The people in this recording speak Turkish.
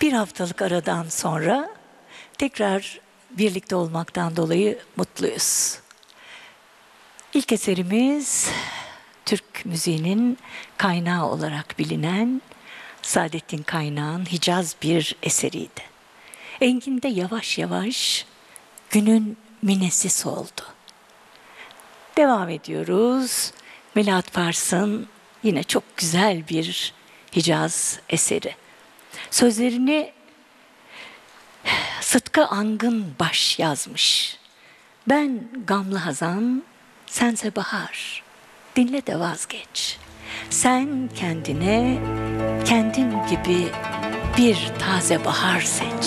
Bir haftalık aradan sonra tekrar birlikte olmaktan dolayı mutluyuz. İlk eserimiz Türk müziğinin kaynağı olarak bilinen Saadettin Kaynağı Hicaz bir eseriydi. Engin de yavaş yavaş günün minesi soldu. Devam ediyoruz. Melahat Pars'ın yine çok güzel bir Hicaz eseri. Sözlerini Sıtkı Angınbaş yazmış. Ben gamlı hazan, sense bahar. Dinle de vazgeç. Sen kendine kendin gibi bir taze bahar seç.